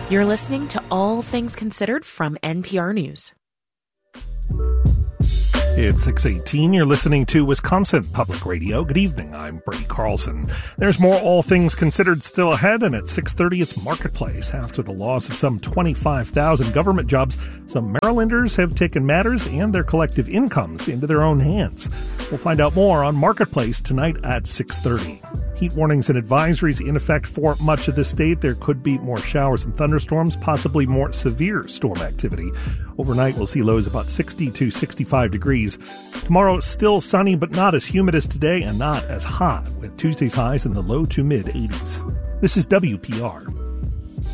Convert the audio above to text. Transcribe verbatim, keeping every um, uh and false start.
You're listening to All Things Considered from N P R News. It's six eighteen. You're listening to Wisconsin Public Radio. Good evening. I'm Brady Carlson. There's more All Things Considered still ahead, and at six thirty, it's Marketplace. After the loss of some twenty-five thousand government jobs, some Marylanders have taken matters and their collective incomes into their own hands. We'll find out more on Marketplace tonight at six thirty. Heat warnings and advisories in effect for much of the state. There could be more showers and thunderstorms, possibly more severe storm activity. Overnight, we'll see lows about sixty to sixty-five degrees. Tomorrow, still sunny, but not as humid as today and not as hot, with Tuesday's highs in the low to mid eighties. This is W P R.